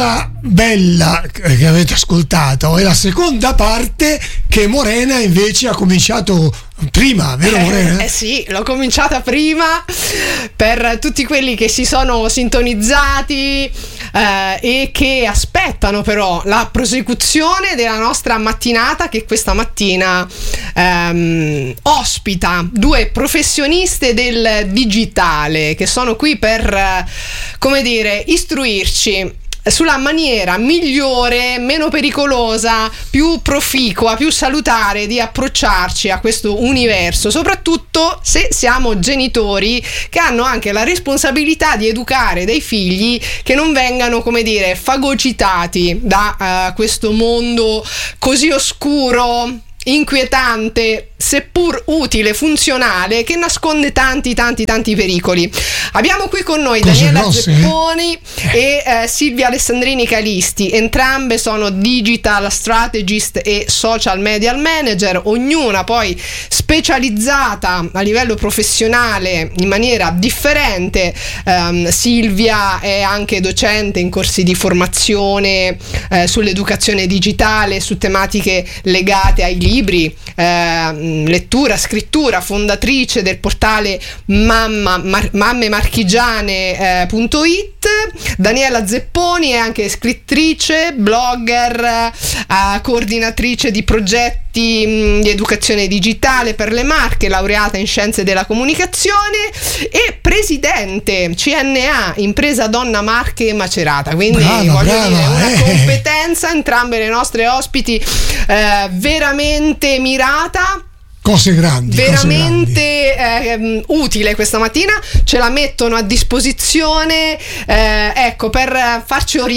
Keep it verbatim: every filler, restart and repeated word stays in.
cosa bella che avete ascoltato è la seconda parte, che Morena invece ha cominciato prima, vero Morena? Eh, eh sì, l'ho cominciata prima. Per tutti quelli che si sono sintonizzati eh, e che aspettano però la prosecuzione della nostra mattinata, che questa mattina ehm, ospita due professioniste del digitale che sono qui per, eh, come dire, istruirci sulla maniera migliore, meno pericolosa, più proficua, più salutare di approcciarci a questo universo, soprattutto se siamo genitori che hanno anche la responsabilità di educare dei figli che non vengano, come dire, fagocitati da uh, questo mondo così oscuro, inquietante, seppur utile, funzionale, che nasconde tanti tanti tanti pericoli. Abbiamo qui con noi Cose Daniela grosse, Zepponi eh? e eh, Silvia Alessandrini Calisti. Entrambe sono digital strategist e social media manager, ognuna poi specializzata a livello professionale in maniera differente. um, Silvia è anche docente in corsi di formazione eh, sull'educazione digitale, su tematiche legate ai libri, eh, lettura, scrittura, fondatrice del portale mamma, mar, mamme marchigiane punto it. Daniela Zepponi è anche scrittrice, blogger, eh, coordinatrice di progetti mh, di educazione digitale per le Marche, laureata in scienze della comunicazione e presidente C N A, impresa Donna Marche e Macerata. Quindi brava, voglio brava, dire, una eh. competenza, entrambe le nostre ospiti eh, veramente mirata. Cose grandi, veramente eh, utile questa mattina, ce la mettono a disposizione eh, ecco, per farci orientare